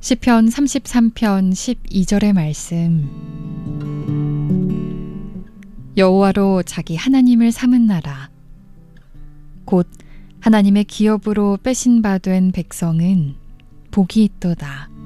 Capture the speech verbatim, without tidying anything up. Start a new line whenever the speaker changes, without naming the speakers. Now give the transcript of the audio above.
시편 삼십삼 편 십이 절의 말씀. 여호와로 자기 하나님을 삼은 나라, 곧 하나님의 기업으로 빼신 바 된 백성은 복이 있도다.